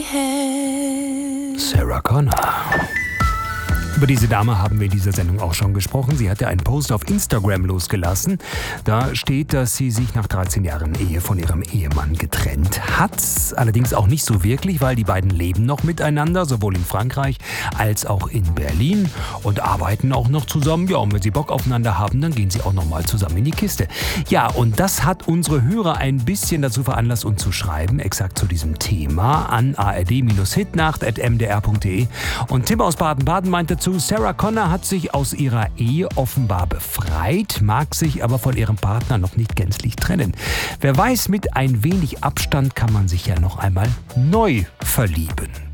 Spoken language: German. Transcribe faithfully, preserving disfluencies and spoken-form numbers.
Sarah Connor. Über diese Dame haben wir in dieser Sendung auch schon gesprochen. Sie hat ja einen Post auf Instagram losgelassen. Da steht, dass sie sich nach dreizehn Jahren Ehe von ihrem Ehemann getrennt hat. Allerdings auch nicht so wirklich, weil die beiden leben noch miteinander, sowohl in Frankreich als auch in Berlin und arbeiten auch noch zusammen. Ja, und wenn sie Bock aufeinander haben, dann gehen sie auch noch mal zusammen in die Kiste. Ja, und das hat unsere Hörer ein bisschen dazu veranlasst, uns zu schreiben, exakt zu diesem Thema, an a r d hitnacht at m d r punkt d e. Und Tim aus Baden-Baden meint dazu, Sarah Connor hat sich aus ihrer Ehe offenbar befreit, mag sich aber von ihrem Partner noch nicht gänzlich trennen. Wer weiß, mit ein wenig Abstand kann man sich ja noch einmal neu verlieben.